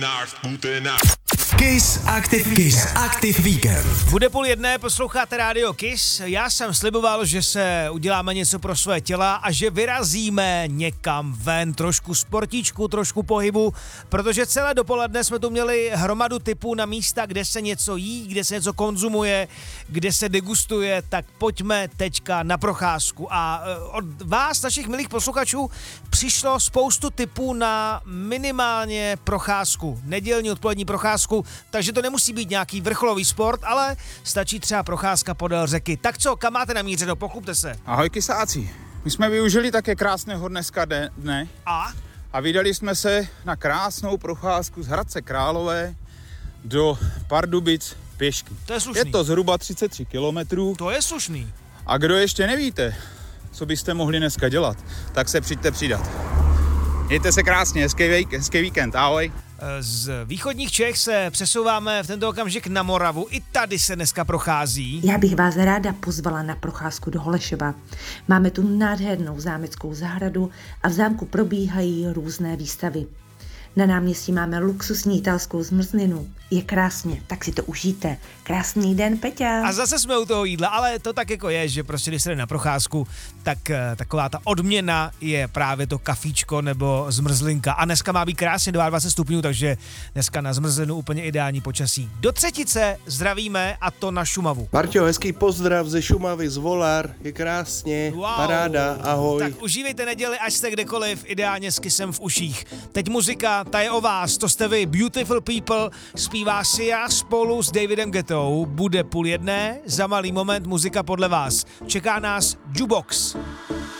Kiss Active Weekend. Bude 12:30, posloucháte rádio Kiss. Já jsem sliboval, že se uděláme něco pro své těla a že vyrazíme někam ven, trošku sportíčku, trošku pohybu, protože celé dopoledne jsme tu měli hromadu tipů na místa, kde se něco jí, kde se něco konzumuje, kde se degustuje, tak pojďme teďka na procházku. A od vás, našich milých posluchačů, přišlo spoustu tipů na minimálně procházku, nedělní odpolední procházku, takže to nemusí být nějaký vrcholový sport, ale stačí třeba procházka podél řeky. Tak co, kam máte namířeno? Pochopte se. Ahoj kysáci. My jsme využili také krásného dneska dne a vydali jsme se na krásnou procházku z Hradce Králové do Pardubic pěšky. To je slušný. Je to zhruba 33 kilometrů. To je slušný. A kdo ještě nevíte, co byste mohli dneska dělat, tak se přijďte přidat. Mějte se krásně, hezký víkend, ahoj. Z východních Čech se přesouváme v tento okamžik na Moravu. I tady se dneska prochází. Já bych vás ráda pozvala na procházku do Holešova. Máme tu nádhernou zámeckou zahradu a v zámku probíhají různé výstavy. Na náměstí máme luxusní italskou zmrzlinu. Je krásně, tak si to užijte. Krásný den, Peťa. A zase jsme u toho jídla, ale to tak jako je, že prostě když se jde na procházku, tak taková ta odměna je právě to kafíčko nebo zmrzlinka. A dneska má být krásně 22 stupňů, takže dneska na zmrzlinu úplně ideální počasí. Do Třetice zdravíme, a to na Šumavu. Marťo, hezký pozdrav ze Šumavy, z Volar, je krásně, Wow. paráda, ahoj. Tak užívejte neděli, až jste kdekoliv, ideálně s Kissem v uších. Teď muzika, ta je o vás, to jste vy, Beautiful People, zpívá Sia spolu s Davidem Guettou. Bude 12:30, za malý moment muzika podle vás. Čeká nás Jukebox.